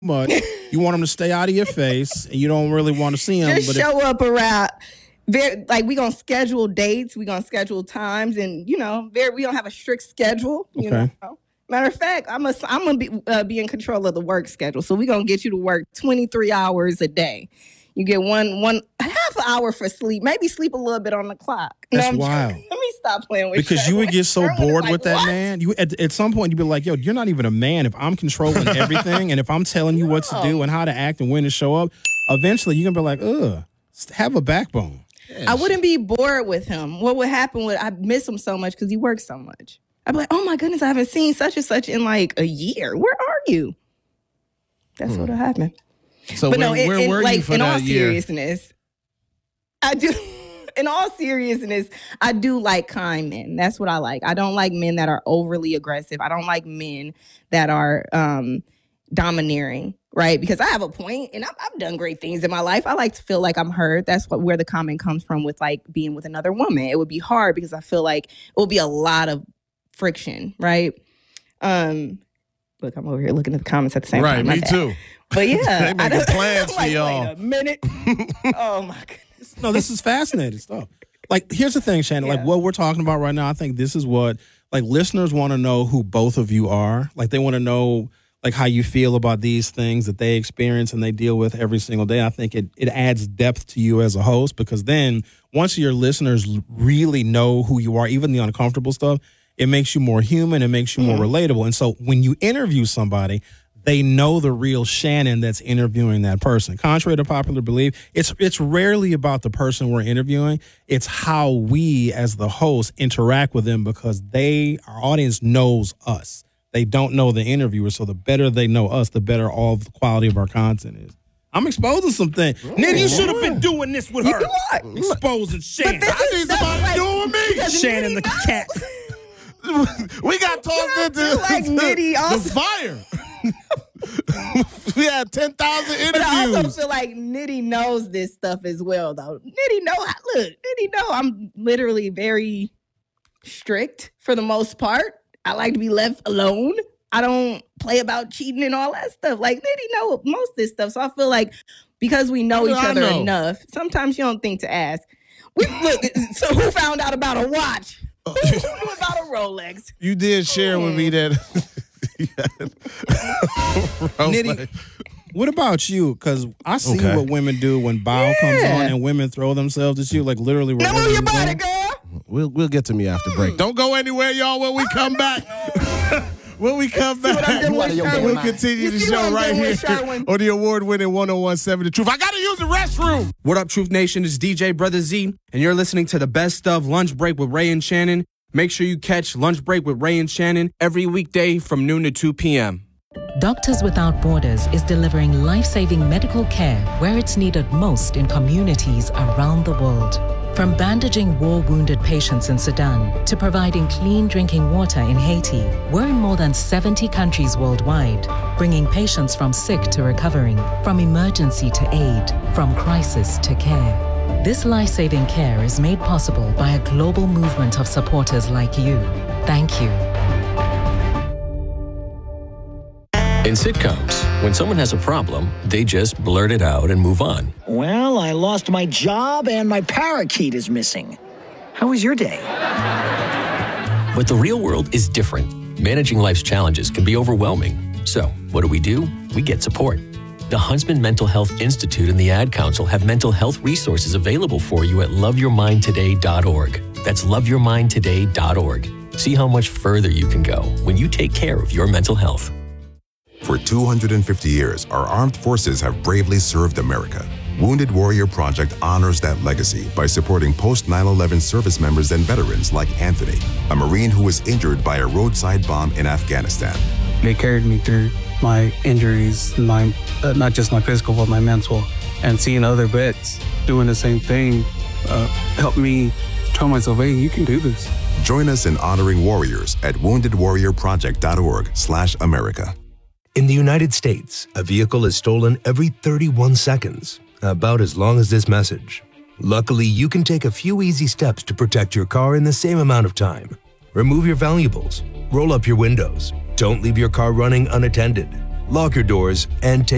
much. You want them to stay out of your face, and you don't really want to see them. Just show up around. We gonna schedule dates, we gonna schedule times, and we don't have a strict schedule. You know. Matter of fact, I'm gonna be in control of the work schedule. So we gonna get you to work 23 hours a day. You get one half an hour for sleep. Maybe sleep a little bit on the clock. That's wild. Let me stop playing with you. Because you would get so bored with that man. You at some point you'd be like, yo, you're not even a man if I'm controlling everything and if I'm telling you what to do and how to act and when to show up. Eventually you're gonna be like, ugh, have a backbone. I wouldn't be bored with him. What would happen would I miss him so much because he works so much. I'd be like, oh my goodness, I haven't seen such and such in like a year. Where are you? That's what'll happen. So where were you for that year? Seriousness, I do. In all seriousness, I do like kind men. That's what I like. I don't like men that are overly aggressive. I don't like men that are domineering, right? Because I have a point, and I've done great things in my life. I like to feel like I'm heard. That's where the comment comes from with like being with another woman. It would be hard because I feel like it will be a lot of friction, right? Look, I'm over here looking at the comments at the same time. Right, me too. But yeah, they making plans for y'all. Wait a minute. Oh my goodness. No, this is fascinating stuff. Like, here's the thing, Shannon. Like, what we're talking about right now, I think this is what, like, listeners want to know who both of you are. Like, they want to know, like, how you feel about these things that they experience and they deal with every single day. I think it adds depth to you as a host because then once your listeners really know who you are, even the uncomfortable stuff, it makes you more human. It makes you more relatable. And so when you interview somebody, they know the real Shannon that's interviewing that person. Contrary to popular belief, it's rarely about the person we're interviewing. It's how we, as the host, interact with them because our audience knows us. They don't know the interviewer, so the better they know us, the better all the quality of our content is. I'm exposing some things. Nigga, you should have been doing this with her. Exposing Shannon. I need somebody doing me. Shannon the cat. We got tossed into the fire. We had 10,000 interviews. But I also feel like Nitty knows this stuff as well, though. Nitty know I'm literally very strict for the most part. I like to be left alone. I don't play about cheating and all that stuff. Like, Nitty know most of this stuff. So I feel like because we know each other enough, sometimes you don't think to ask. So who found out about a watch? Who knew about a Rolex? You did share with me that. Nitty, what about you? Because I see what women do when Bow comes on and women throw themselves at you, like literally. Now move your body, girl. We'll get to me after break. Don't go anywhere, y'all. When we come back. When we come back, we'll continue the show right here on the award-winning 1017 The Truth. I got to use the restroom. What up, Truth Nation? It's DJ Brother Z, and you're listening to the best of Lunch Break with Ray and Shannon. Make sure you catch Lunch Break with Ray and Shannon every weekday from noon to 2 p.m. Doctors Without Borders is delivering life-saving medical care where it's needed most in communities around the world. From bandaging war-wounded patients in Sudan to providing clean drinking water in Haiti, we're in more than 70 countries worldwide, bringing patients from sick to recovering, from emergency to aid, from crisis to care. This life-saving care is made possible by a global movement of supporters like you. Thank you. In sitcoms, when someone has a problem, they just blurt it out and move on. Well, I lost my job and my parakeet is missing. How was your day? But the real world is different. Managing life's challenges can be overwhelming. So, what do? We get support. The Huntsman Mental Health Institute and the Ad Council have mental health resources available for you at loveyourmindtoday.org. That's loveyourmindtoday.org. See how much further you can go when you take care of your mental health. For 250 years, our armed forces have bravely served America. Wounded Warrior Project honors that legacy by supporting post-9/11 service members and veterans like Anthony, a Marine who was injured by a roadside bomb in Afghanistan. They carried me through my injuries, not just my physical, but my mental. And seeing other vets doing the same thing helped me tell myself, hey, you can do this. Join us in honoring warriors at woundedwarriorproject.org/America. In the United States, a vehicle is stolen every 31 seconds, about as long as this message. Luckily, you can take a few easy steps to protect your car in the same amount of time. Remove your valuables, roll up your windows, don't leave your car running unattended, lock your doors, and take